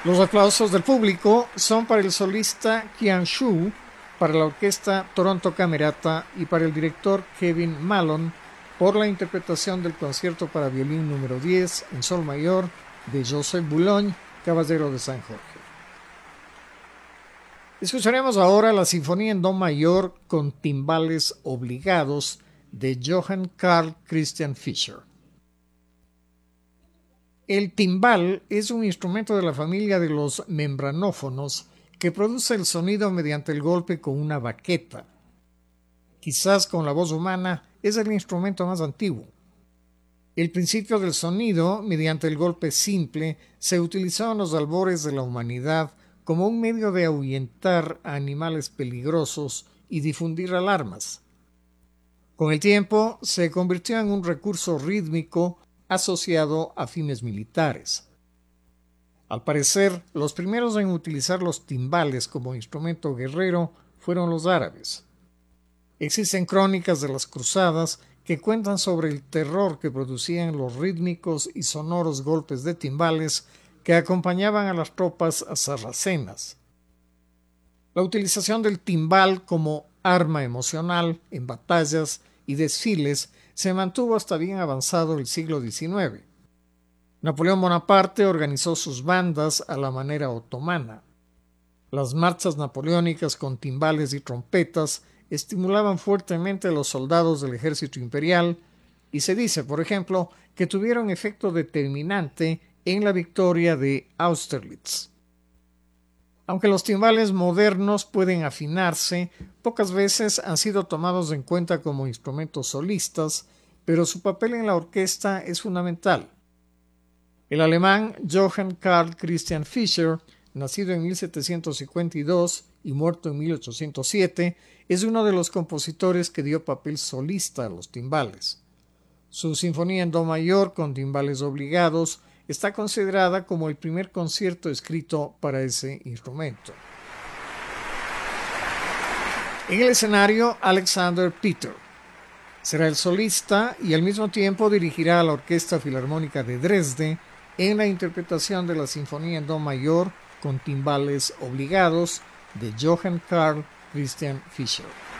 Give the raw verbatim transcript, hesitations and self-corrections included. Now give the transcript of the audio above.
Los aplausos del público son para el solista Qian Shu, para la orquesta Toronto Camerata y para el director Kevin Mallon por la interpretación del concierto para violín número diez en sol mayor de Joseph Boulogne, caballero de San Jorge. Escucharemos ahora la Sinfonía en Do mayor con timbales obligados de Johann Carl Christian Fischer. El timbal es un instrumento de la familia de los membranófonos que produce el sonido mediante el golpe con una baqueta. Quizás con la voz humana es el instrumento más antiguo. El principio del sonido, mediante el golpe simple, se utilizó en los albores de la humanidad como un medio de ahuyentar a animales peligrosos y difundir alarmas. Con el tiempo se convirtió en un recurso rítmico asociado a fines militares. Al parecer, los primeros en utilizar los timbales como instrumento guerrero fueron los árabes. Existen crónicas de las cruzadas que cuentan sobre el terror que producían los rítmicos y sonoros golpes de timbales que acompañaban a las tropas sarracenas. La utilización del timbal como arma emocional en batallas y desfiles se mantuvo hasta bien avanzado el siglo diecinueve. Napoleón Bonaparte organizó sus bandas a la manera otomana. Las marchas napoleónicas con timbales y trompetas estimulaban fuertemente a los soldados del ejército imperial y se dice, por ejemplo, que tuvieron efecto determinante en la victoria de Austerlitz. Aunque los timbales modernos pueden afinarse, pocas veces han sido tomados en cuenta como instrumentos solistas, pero su papel en la orquesta es fundamental. El alemán Johann Carl Christian Fischer, nacido en mil setecientos cincuenta y dos y muerto en mil ochocientos siete, es uno de los compositores que dio papel solista a los timbales. Su Sinfonía en Do mayor con timbales obligados está considerada como el primer concierto escrito para ese instrumento. En el escenario, Alexander Peter será el solista y al mismo tiempo dirigirá a la Orquesta Filarmónica de Dresde en la interpretación de la Sinfonía en Do mayor con timbales obligados de Johann Carl Christian Fischer.